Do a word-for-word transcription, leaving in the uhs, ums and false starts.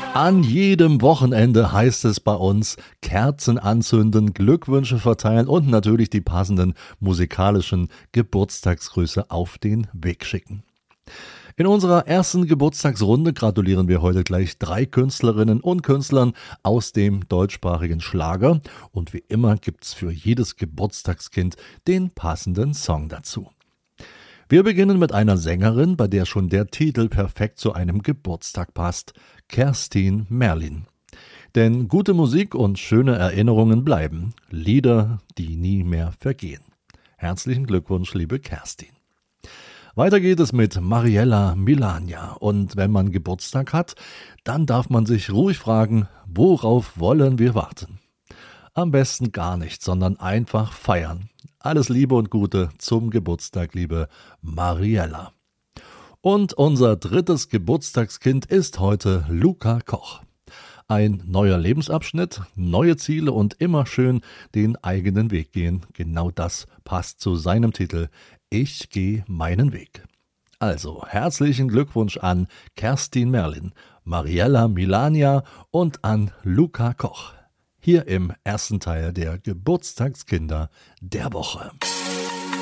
An jedem Wochenende heißt es bei uns Kerzen anzünden, Glückwünsche verteilen und natürlich die passenden musikalischen Geburtstagsgrüße auf den Weg schicken. In unserer ersten Geburtstagsrunde gratulieren wir heute gleich drei Künstlerinnen und Künstlern aus dem deutschsprachigen Schlager und wie immer gibt's für jedes Geburtstagskind den passenden Song dazu. Wir beginnen mit einer Sängerin, bei der schon der Titel perfekt zu einem Geburtstag passt, Kerstin Merlin. Denn gute Musik und schöne Erinnerungen bleiben, Lieder, die nie mehr vergehen. Herzlichen Glückwunsch, liebe Kerstin. Weiter geht es mit Mariella Milania und wenn man Geburtstag hat, dann darf man sich ruhig fragen, worauf wollen wir warten? Am besten gar nicht, sondern einfach feiern. Alles Liebe und Gute zum Geburtstag, liebe Mariella. Und unser drittes Geburtstagskind ist heute Luca Koch. Ein neuer Lebensabschnitt, neue Ziele und immer schön den eigenen Weg gehen. Genau das passt zu seinem Titel Ich gehe meinen Weg. Also herzlichen Glückwunsch an Kerstin Merlin, Mariella Milania und an Luca Koch. Hier im ersten Teil der Geburtstagskinder der Woche.